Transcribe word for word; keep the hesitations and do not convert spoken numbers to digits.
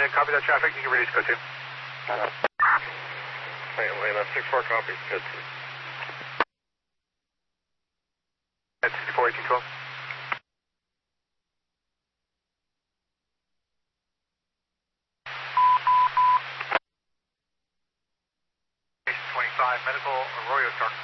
uh, copy that traffic. You can release code two. Wait, wait, that's six four copy. Code two. That's sixty-four eighteen twelve. twenty-five, medical Arroyo Star.